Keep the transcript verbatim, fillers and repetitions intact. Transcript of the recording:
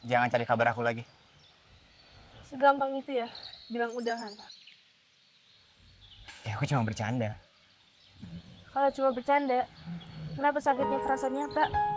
jangan cari kabar aku lagi. Segampang itu ya, bilang udahan. Ya aku cuma bercanda. Kalau cuma bercanda, kenapa sakitnya terasa nyata?